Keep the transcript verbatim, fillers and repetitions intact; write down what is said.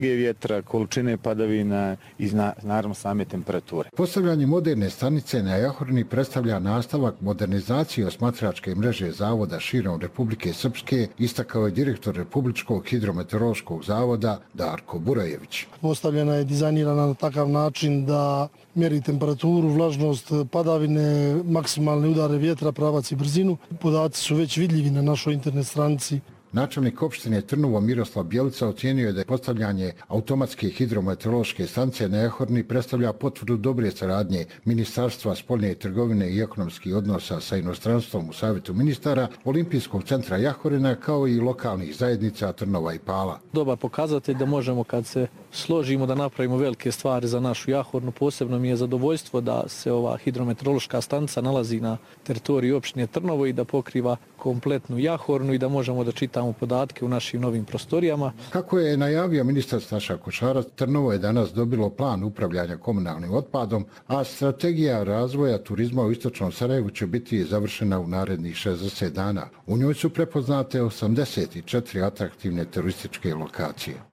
vjetra, količine padavina i naravno same temperature. Postavljanje moderne stanice na Jahorni predstavlja nastavak modernizacije osmatračke mreže zavoda širom Republike Srpske, istakao je direktor Republičkog hidrometeorološkog zavoda Darko Burajević. Postavljena je dizajnirana na takav način da mjeri temperaturu, vlažnost, padavine, maksimalne udare vjetra, pravac i brzinu. Podaci su već vidljivi na našoj internet stranici. Načelnik opštine Trnovo Miroslav Bjelica ocijenio je da je postavljanje automatske hidrometeorološke stanice na Jahorni predstavlja potvrdu dobre saradnje Ministarstva spoljne trgovine i ekonomskih odnosa sa inostranstvom u Savjetu ministara, Olimpijskog centra Jahorina kao i lokalnih zajednica Trnova i Pala. Dobar pokazatelj da možemo kad se složimo da napravimo velike stvari za našu Jahornu. Posebno mi je zadovoljstvo da se ova hidrometeorološka stanica nalazi na teritoriji opštine Trnovo i da pokriva kompletnu Jahornu i da možemo da čitamo podatke u našim novim prostorijama. Kako je najavio ministar Staša Košarac, Trnovo je danas dobilo plan upravljanja komunalnim otpadom, a strategija razvoja turizma u istočnom Sarajevu će biti završena u narednih šezdeset dana. U njoj su prepoznate osamdeset četiri atraktivne turističke lokacije.